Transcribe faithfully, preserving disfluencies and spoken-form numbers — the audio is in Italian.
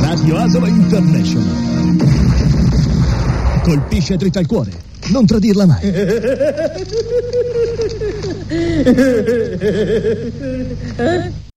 Radio Asolo International. Colpisce dritta al cuore, non tradirla mai.